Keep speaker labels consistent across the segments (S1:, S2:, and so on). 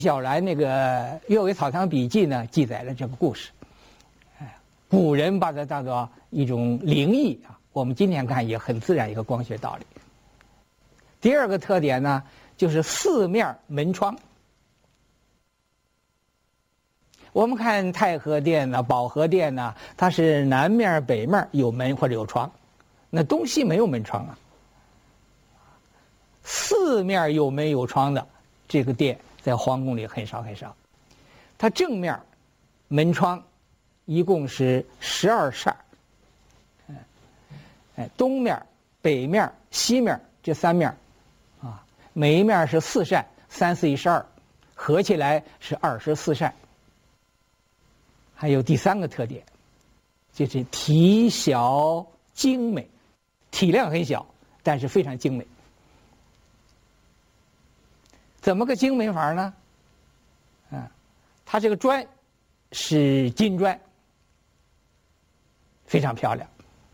S1: 小兰那个《阅微草堂笔记》呢，记载了这个故事。古人把它当作一种灵异啊，我们今天看也很自然一个光学道理。第二个特点呢，就是四面门窗。我们看太和殿呢、保和殿呢，它是南面、北面有门或者有窗，那东西没有门窗啊。四面有门有窗的这个殿，在皇宫里很少很少。它正面门窗一共是12扇，东面、北面、西面这三面，啊，每一面是4扇，3、4、12，合起来是24扇。还有第三个特点，就是体小精美，体量很小，但是非常精美。怎么个精美法呢？它这个砖是金砖，非常漂亮。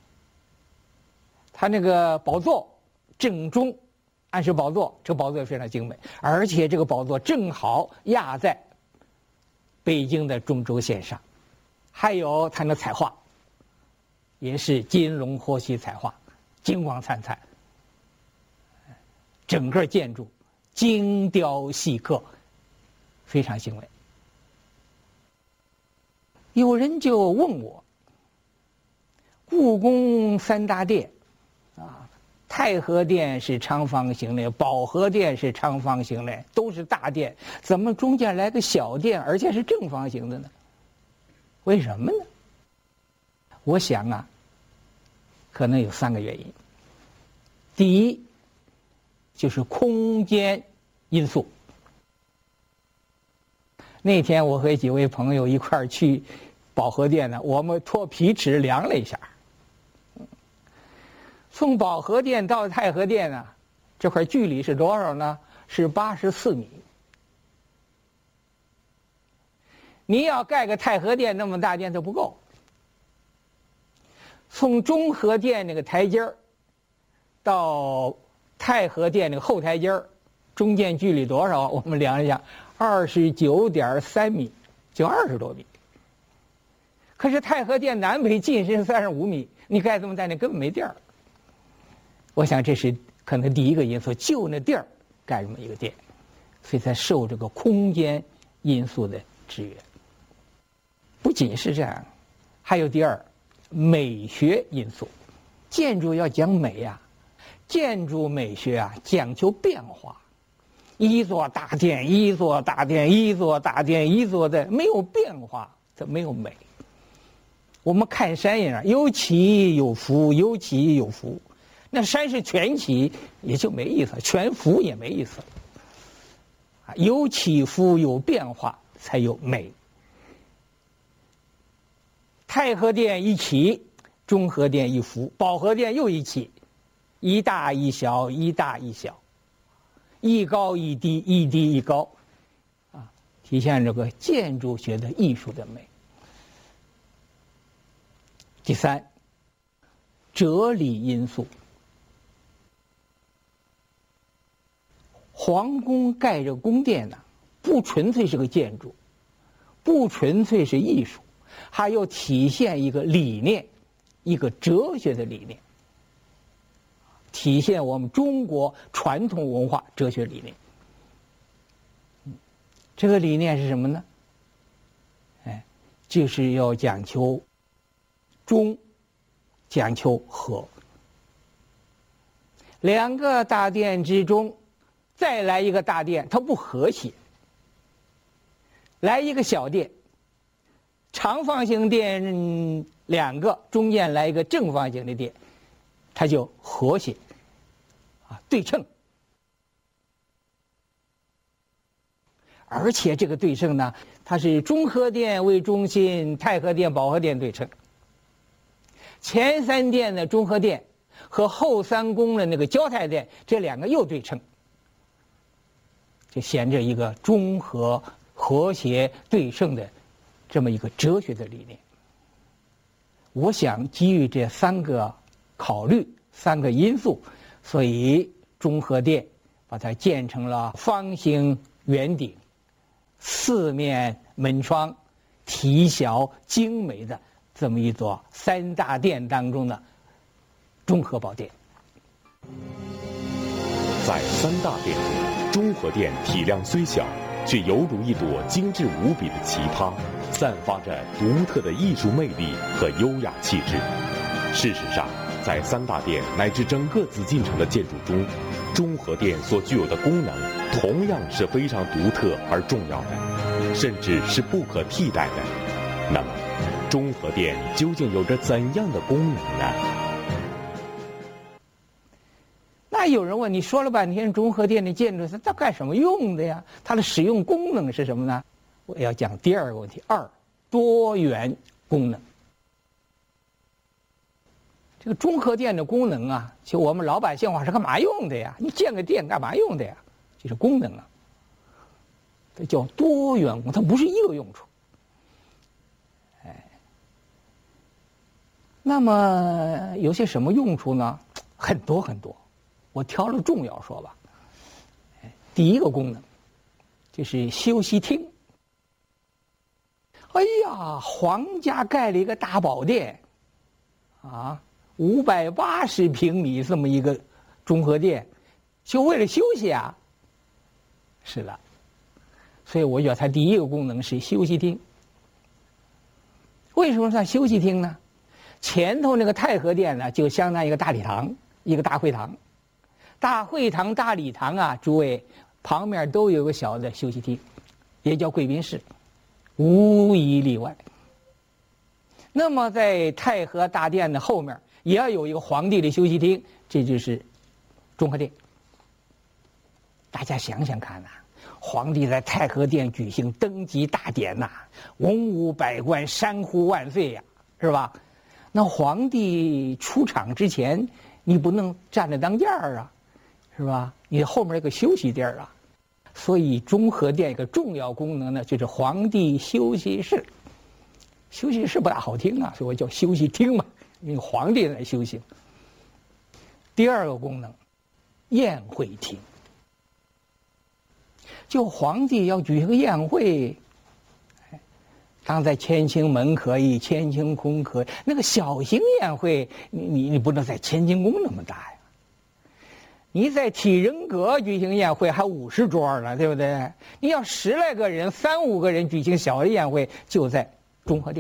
S1: 它那个宝座正中安是宝座，这个宝座也非常精美，而且这个宝座正好压在北京的中轴线上。还有它那彩画，也是金龙活漆彩画，金光灿灿。整个建筑精雕细刻，非常精美。有人就问我，故宫3大殿啊，太和殿是长方形的，保和殿是长方形的，都是大殿，怎么中间来个小殿，而且是正方形的呢？为什么呢？我想啊，可能有3个原因。第一，就是空间因素。那天我和几位朋友一块儿去保和殿呢，我们脱皮尺量了一下，从保和殿到太和殿呢，这块距离是多少呢？是84米。你要盖个太和殿那么大殿都不够。从中和殿那个台阶儿到太和殿那个后台阶儿，中间距离多少？我们量一下，29.3米，就20多米。可是太和殿南北进深35米，你盖这么大殿根本没地儿。我想这是可能第一个因素，就那地儿盖这么一个殿，所以才受这个空间因素的制约。不仅是这样，还有第二，美学因素。建筑要讲美呀，建筑美学啊讲究变化。一座大殿，一座大殿，一座大殿，一座的没有变化，它没有美。我们看山一样，有起有伏，有起有伏。那山是全起也就没意思，全伏也没意思。有起伏有变化才有美。太和殿一起，中和殿一伏，保和殿又一起，一大一小，一大一小，一高一低，一低一高，啊，体现这个建筑学的艺术的美。第三，哲理因素。皇宫盖着宫殿呢，不纯粹是个建筑，不纯粹是艺术，还要体现一个理念，一个哲学的理念，体现我们中国传统文化哲学理念。这个理念是什么呢？就是要讲求中，讲求和。两个大殿之中，再来一个大殿，它不和谐。来一个小殿，长方形殿2个，中间来一个正方形的殿，它就和谐，对称。而且这个对称呢，它是中和殿为中心，太和殿、保和殿对称。前3殿的中和殿和后3宫的那个交泰殿，这2个又对称，就显着一个中和、和谐、对称的这么一个哲学的理念。我想基于这3个考虑、3个因素，所以中和殿把它建成了方形圆顶， 四面门窗，体小精美的这么一座三大殿当中的中和宝殿。
S2: 在三大殿中，中和殿体量虽小，却犹如一朵精致无比的奇葩，散发着独特的艺术魅力和优雅气质。事实上，在三大殿乃至整个紫禁城的建筑中，中和殿所具有的功能同样是非常独特而重要的，甚至是不可替代的。那么，中和殿究竟有着怎样的功能呢？
S1: 那有人问，你说了半天中和殿的建筑它干什么用的呀？它的使用功能是什么呢？我要讲第二个问题，多元功能。这个中和殿的功能啊，就我们老百姓话是干嘛用的呀？你建个殿干嘛用的呀？就是功能啊，这叫多元功，它不是一个用处。那么有些什么用处呢？很多很多，我挑了重要说吧。第一个功能就是休息厅。哎呀，皇家盖了一个大宝殿，啊，580平米这么一个中和殿，就为了休息啊？是的，所以我觉得它第一个功能是休息厅。为什么算休息厅呢？前头那个太和殿呢，就相当于一个大礼堂，一个大会堂。大会堂、大礼堂啊，诸位旁边都有个小的休息厅，也叫贵宾室，无一例外。那么在太和大殿的后面也要有一个皇帝的休息厅，这就是中和殿。大家想想看呐，皇帝在太和殿举行登基大典呐，文武百官山呼万岁呀，是吧？那皇帝出场之前，你不能站着当间儿啊，是吧？你后面有个休息地儿啊。所以中和殿一个重要功能呢，就是皇帝休息室。休息室不大好听啊，所以我叫休息厅嘛，因为皇帝在休息。第二个功能，宴会厅。就皇帝要举行个宴会，当在乾清门可以，乾清宫可以，那个小型宴会，你不能在乾清宫那么大呀。你在体仁阁举行宴会还50桌呢，对不对？你要10来个人、3、5个人举行小的宴会，就在中和殿。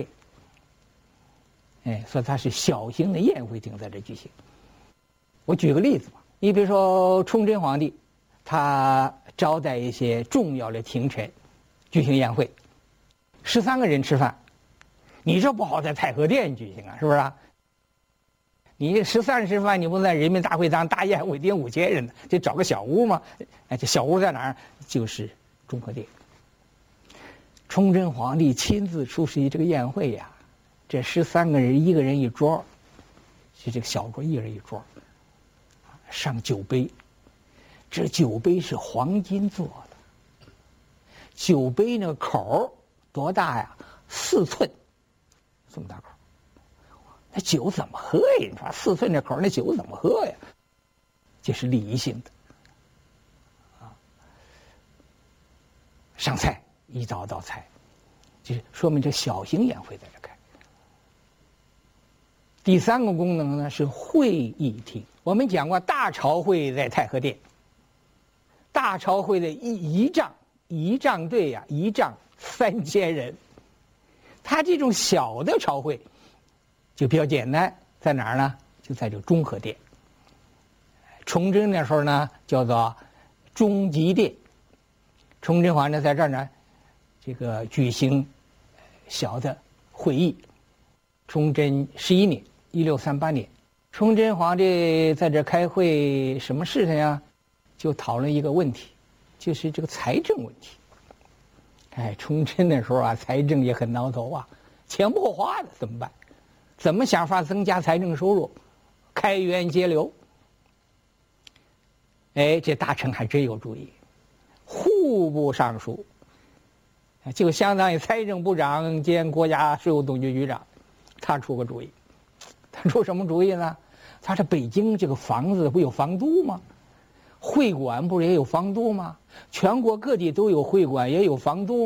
S1: 所以它是小型的宴会厅在这举行。我举个例子吧，你比如说崇祯皇帝，他招待一些重要的廷臣，举行宴会，13个人吃饭，你这不好在太和殿举行啊，是不是啊？你13人吃饭，你不能在人民大会堂大宴会厅5000人呢，得找个小屋嘛。这小屋在哪儿？就是中和殿。崇祯皇帝亲自出席这个宴会呀，这13个人1个人一桌，就这个小桌1人一桌，上酒杯，这酒杯是黄金做的，酒杯那个口多大呀？4寸，这么大口。那酒怎么喝呀？你说4寸这口，那酒怎么喝呀？这是礼仪性的，上菜一道道菜，就是说明这小型宴会在这开。第3个功能呢是会议厅。我们讲过，大朝会在太和殿，大朝会的仪仗队呀，仪仗3000人。他这种小的朝会就比较简单，在哪儿呢？就在这个中和殿。崇祯那时候呢，叫做中极殿。崇祯皇帝在这儿呢，这个举行小的会议。崇祯11年，1638年，崇祯皇帝在这开会，什么事情呀？就讨论一个问题，就是这个财政问题。崇祯那时候啊，财政也很挠头啊，钱不够花的，怎么办？怎么想法增加财政收入，开源节流？这大臣还真有主意。户部尚书就相当于财政部长兼国家税务总局局长，他出个主意。他出什么主意呢？他这北京这个房子不有房督吗？会馆不是也有房督吗？全国各地都有会馆，也有房督。